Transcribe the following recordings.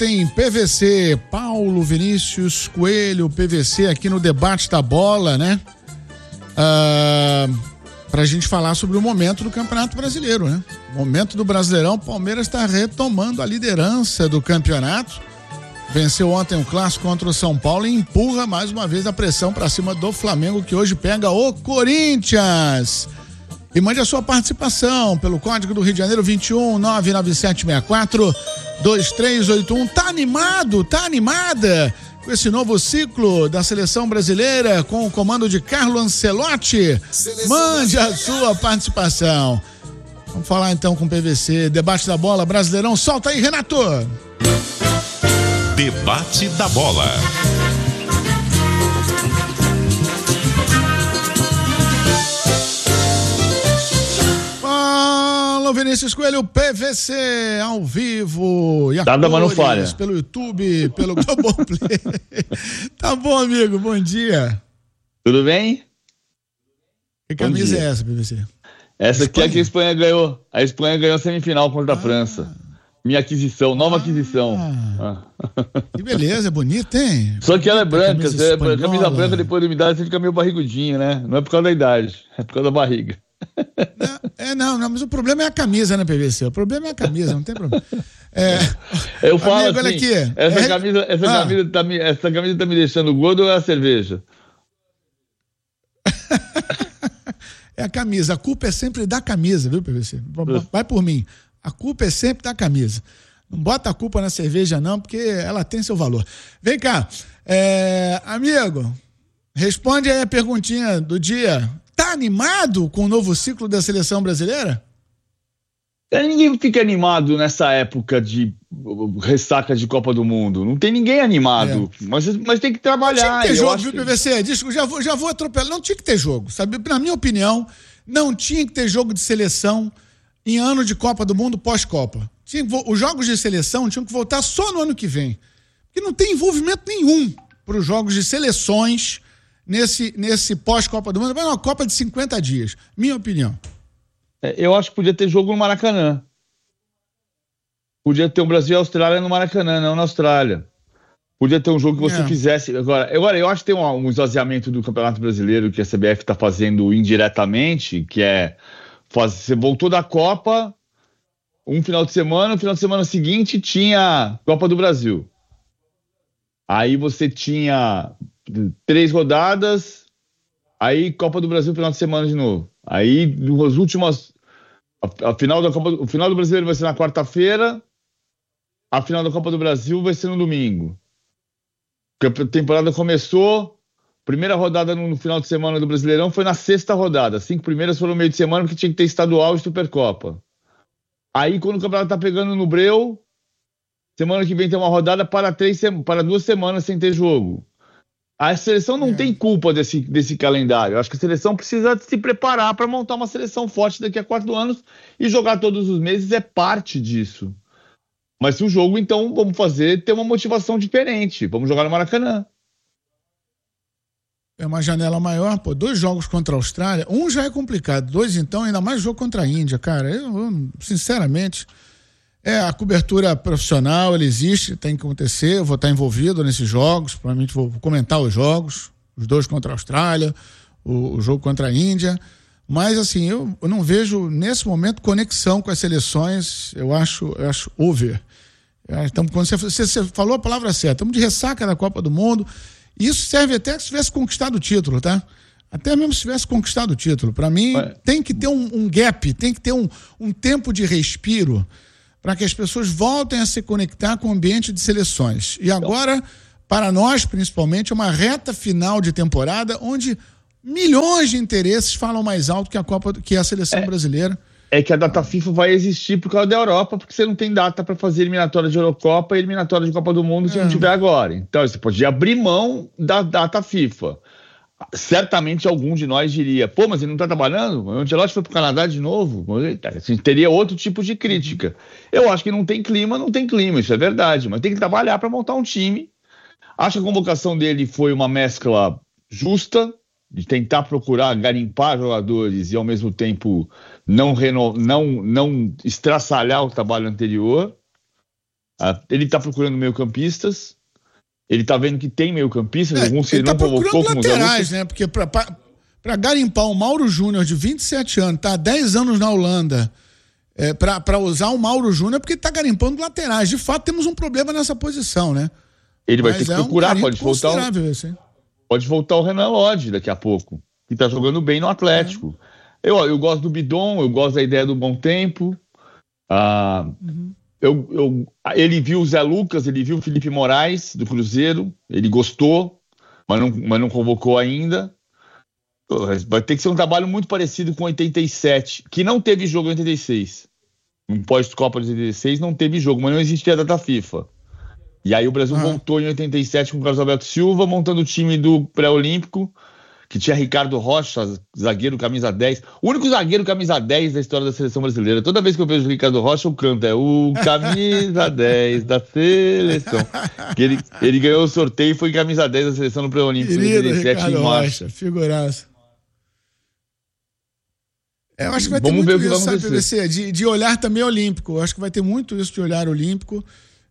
Tem PVC, Paulo Vinícius Coelho, PVC aqui no Debate da Bola, né? Pra gente falar sobre o momento do Campeonato Brasileiro, né? Momento do Brasileirão, o Palmeiras está retomando a liderança do campeonato. Venceu ontem o clássico contra o São Paulo e empurra mais uma vez a pressão para cima do Flamengo, que hoje pega o Corinthians. E mande a sua participação pelo código do Rio de Janeiro 21 99764 2381. Tá animado? Tá animada com esse novo ciclo da seleção brasileira com o comando de Carlo Ancelotti? Mande a sua participação. Vamos falar então com o PVC, Debate da Bola, Brasileirão. Solta aí, Renato! Debate da Bola. Fala, Vinícius Coelho, PVC, ao vivo. E a cores, pelo YouTube, pelo Globoplay. Tá bom, amigo, bom dia. Tudo bem? Que camisa é essa, PVC? Essa aqui é que a Espanha ganhou. A Espanha ganhou a semifinal contra a França. Minha aquisição, nova aquisição. Que beleza, é bonita, hein? Só que ela é branca, camisa branca depois da umidade você fica meio barrigudinho, né? Não é por causa da idade, é por causa da barriga. Não, mas o problema é a camisa, né, PVC? O problema é a camisa, não tem problema. Eu falo amigo, assim, olha aqui. Essa camisa tá me deixando gordo ou é a cerveja? É a camisa, a culpa é sempre da camisa, viu, PVC? Vai por mim. A culpa é sempre da camisa. Não bota a culpa na cerveja, não, porque ela tem seu valor. Vem cá, amigo, responde aí a perguntinha do dia. Tá animado com o novo ciclo da seleção brasileira? Ninguém fica animado nessa época de ressaca de Copa do Mundo. Não tem ninguém animado. Mas tem que trabalhar. Não tinha que ter jogo, viu, PVC? Já vou atropelar. Não tinha que ter jogo, sabe? Na minha opinião, não tinha que ter jogo de seleção em ano de Copa do Mundo pós-Copa. Os jogos de seleção tinham que voltar só no ano que vem. Porque não tem envolvimento nenhum para os jogos de seleções nesse pós-Copa do Mundo. Mas é uma Copa de 50 dias. Minha opinião. Eu acho que podia ter jogo no Maracanã. Podia ter um Brasil e Austrália no Maracanã, não na Austrália. Podia ter um jogo que você fizesse... Agora, eu acho que tem um esvaziamento do Campeonato Brasileiro que a CBF está fazendo indiretamente, que é... Você voltou da Copa, um final de semana, no final de semana seguinte tinha Copa do Brasil. Aí você tinha 3 rodadas, aí Copa do Brasil final de semana de novo. Aí nas últimas... o final do Brasileiro vai ser na quarta-feira, a final da Copa do Brasil vai ser no domingo. A temporada começou... Primeira rodada no final de semana do Brasileirão foi na 6ª rodada. 5 primeiras foram no meio de semana porque tinha que ter estadual e Supercopa. Aí quando o campeonato tá pegando no breu, semana que vem tem uma rodada para 2 semanas sem ter jogo. A seleção não tem culpa desse calendário. Eu acho que a seleção precisa se preparar para montar uma seleção forte daqui a 4 anos e jogar todos os meses é parte disso. Mas se o jogo, então, vamos ter uma motivação diferente. Vamos jogar no Maracanã. É uma janela maior, 2 jogos contra a Austrália, um já é complicado, 2 então, ainda mais jogo contra a Índia, cara, eu sinceramente, a cobertura profissional, ela existe, tem que acontecer, eu vou estar envolvido nesses jogos, provavelmente vou comentar os jogos, os 2 contra a Austrália, o jogo contra a Índia, mas assim, eu não vejo nesse momento conexão com as seleções, eu acho over. Então, quando você falou a palavra certa, estamos de ressaca da Copa do Mundo. Isso serve até se tivesse conquistado o título, tá? Até mesmo se tivesse conquistado o título. Para mim, tem que ter um gap, tem que ter um tempo de respiro para que as pessoas voltem a se conectar com o ambiente de seleções. E agora, para nós, principalmente, é uma reta final de temporada onde milhões de interesses falam mais alto que a seleção brasileira. É que a data FIFA vai existir por causa da Europa, porque você não tem data para fazer eliminatória de Eurocopa e eliminatória de Copa do Mundo se não tiver agora. Então, você pode abrir mão da data FIFA. Certamente algum de nós diria, mas ele não está trabalhando? O Ancelotti foi para o Canadá de novo? Assim, teria outro tipo de crítica. Eu acho que não tem clima, isso é verdade, mas tem que trabalhar para montar um time. Acho que a convocação dele foi uma mescla justa, de tentar procurar garimpar jogadores e ao mesmo tempo não estraçalhar o trabalho anterior. Ele tá procurando meio-campistas, ele tá vendo que tem meio-campistas, alguns que ele não convocou como laterais, né? Porque para garimpar o Mauro Júnior de 27 anos, tá há 10 anos na Holanda, para usar o Mauro Júnior, porque ele tá garimpando laterais. De fato, temos um problema nessa posição, né? Ele vai ter que procurar, pode voltar o Renan Lodge daqui a pouco, que tá jogando bem no Atlético. Eu gosto do Bidon, eu gosto da ideia do Bom Tempo. Ele viu o Zé Lucas, ele viu o Felipe Moraes do Cruzeiro, ele gostou, mas não convocou ainda. Vai ter que ser um trabalho muito parecido com 87, que não teve jogo em 86. No pós-Copa de 86 não teve jogo, mas não existia data FIFA. E aí o Brasil voltou em 87 com o Carlos Alberto Silva, montando o time do pré-olímpico, que tinha Ricardo Rocha, zagueiro camisa 10. O único zagueiro camisa 10 da história da seleção brasileira. Toda vez que eu vejo o Ricardo Rocha, eu canto. É o camisa 10 da seleção. Que ele ganhou o sorteio e foi camisa 10 da seleção no pré-olímpico. Ricardo Rocha, figuraça. Eu acho que vai ter muito isso, sabe, PVC, de olhar também olímpico. Eu acho que vai ter muito isso de olhar olímpico.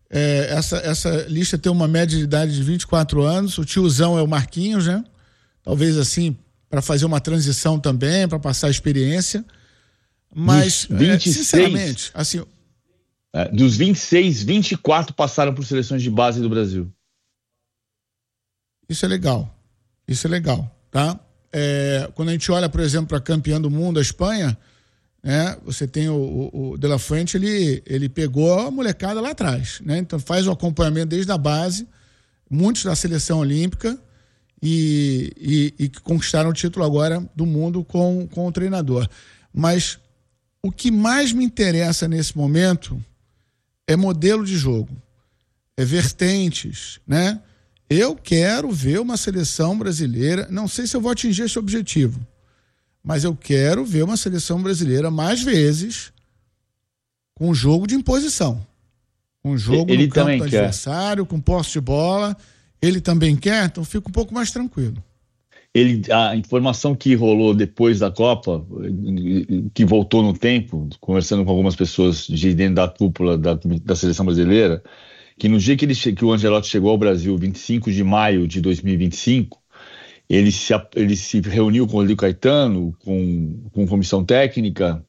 Essa lista tem uma média de idade de 24 anos. O tiozão é o Marquinhos, né? Talvez assim, para fazer uma transição também, para passar a experiência. Mas, 26, sinceramente, assim... dos 26, 24 passaram por seleções de base do Brasil. Isso é legal, tá? Quando a gente olha, por exemplo, para a campeã do mundo, a Espanha, né, você tem o De La Fuente, ele pegou a molecada lá atrás, né? Então faz o acompanhamento desde a base, muitos da seleção olímpica, e que conquistaram o título agora do mundo com o treinador. Mas o que mais me interessa nesse momento é modelo de jogo, é vertentes, né? Eu quero ver uma seleção brasileira, não sei se eu vou atingir esse objetivo, mas eu quero ver uma seleção brasileira mais vezes com jogo de imposição, com jogo no campo do adversário, com posse de bola. Ele também quer, então fica um pouco mais tranquilo. A informação que rolou depois da Copa, que voltou no tempo, conversando com algumas pessoas de dentro da cúpula da seleção brasileira, que no dia que o Ancelotti chegou ao Brasil, 25 de maio de 2025, ele se reuniu com o Rodrigo Caetano, com comissão técnica,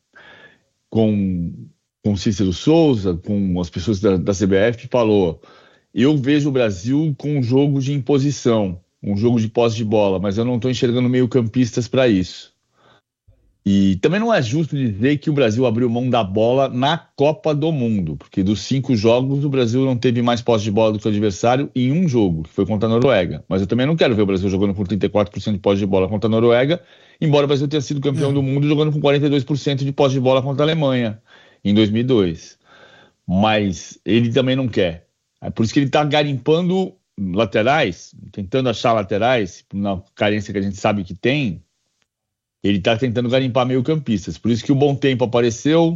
com Cícero Souza, com as pessoas da CBF, e falou: eu vejo o Brasil com um jogo de imposição, um jogo de posse de bola, mas eu não estou enxergando meio-campistas para isso. E também não é justo dizer que o Brasil abriu mão da bola na Copa do Mundo, porque dos 5 jogos o Brasil não teve mais posse de bola do que o adversário em um jogo, que foi contra a Noruega. Mas eu também não quero ver o Brasil jogando com 34% de posse de bola contra a Noruega, embora o Brasil tenha sido campeão do mundo jogando com 42% de posse de bola contra a Alemanha em 2002. Mas ele também não quer. É por isso que ele está garimpando laterais, tentando achar laterais, na carência que a gente sabe que tem. Ele está tentando garimpar meio-campistas. Por isso que o Bom Tempo apareceu.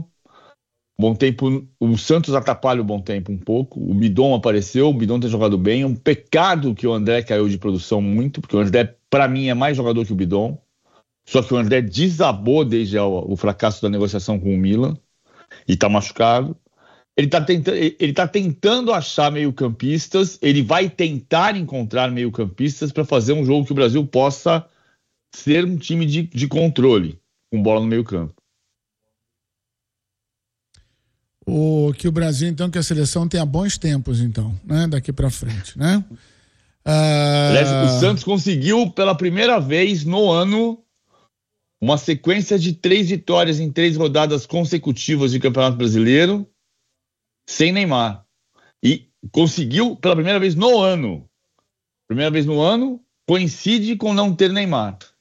O Santos atrapalha o Bom Tempo um pouco. O Bidon apareceu. O Bidon tem jogado bem. É um pecado que o André caiu de produção muito, porque o André, para mim, é mais jogador que o Bidon. Só que o André desabou desde o fracasso da negociação com o Milan e está machucado. Ele tá tentando achar meio-campistas. Ele vai tentar encontrar meio-campistas para fazer um jogo que o Brasil possa ser um time de controle, com bola no meio campo. Que o Brasil, então, que a seleção tenha bons tempos, então, né? Daqui para frente, né? Aliás, o Santos conseguiu, pela primeira vez no ano, uma sequência de 3 vitórias em 3 rodadas consecutivas de Campeonato Brasileiro, sem Neymar. E conseguiu, pela primeira vez no ano. Primeira vez no ano, coincide com não ter Neymar.